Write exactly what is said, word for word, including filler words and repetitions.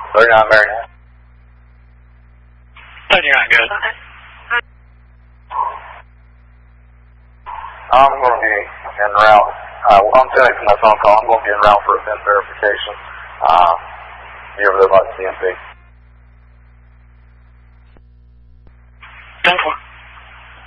thirty-nine Marion. thirty-nine, good. I'm going to be en route. Uh, well, I'm sending from my phone call. I'm going to be en route for a V I N verification. Uh, be over there by the C M P.